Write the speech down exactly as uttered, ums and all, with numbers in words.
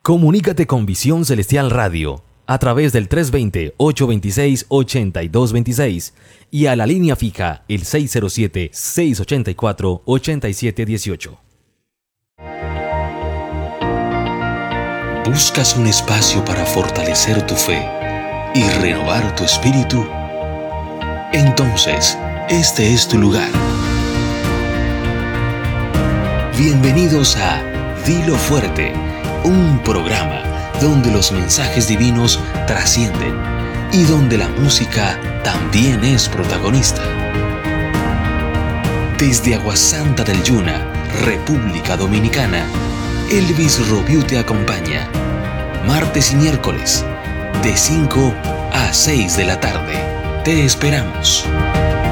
Comunícate con Visión Celestial Radio a través del tres dos cero, ocho dos seis, ocho dos dos seis y a la línea fija el seis cero siete, seis ocho cuatro, ocho siete uno ocho. ¿Buscas un espacio para fortalecer tu fe y renovar tu espíritu? Entonces, este es tu lugar. Bienvenidos a Dilo Fuerte, un programa donde los mensajes divinos trascienden y donde la música también es protagonista. Desde Aguasanta del Yuna, República Dominicana, Elvis Robiu te acompaña, martes y miércoles, de cinco a seis de la tarde. Te esperamos.